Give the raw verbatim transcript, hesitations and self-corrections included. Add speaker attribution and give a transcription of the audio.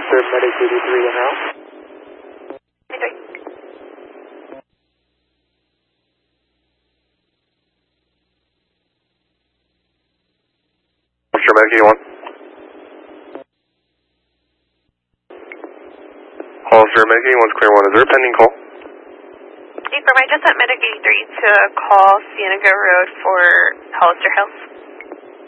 Speaker 1: Hollister, Medic eighty-three and out.
Speaker 2: Hollister, Medic eighty-one. Hollister, Medic eighty-one's clear one. Is there a pending call?
Speaker 3: Affirm, I just sent Medic eighty-three to call Cienega Road for Hollister Hills.